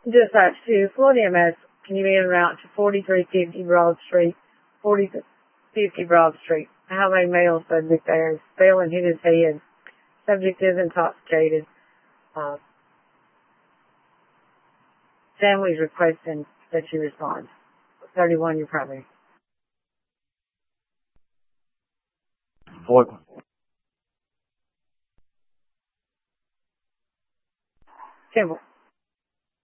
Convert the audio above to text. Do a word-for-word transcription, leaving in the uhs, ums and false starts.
Dispatch to Florida E M S. Can you be en route to forty-three fifty Broad Street? forty-three fifty Broad Street. I have a male subject there. Fell and hit his head. Subject is intoxicated. Uh, Family's requesting that you respond. thirty-one, your primary. Void. Simple.